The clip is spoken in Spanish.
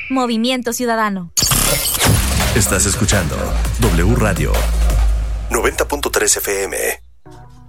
Movimiento Ciudadano. Estás escuchando W Radio 90.3 FM.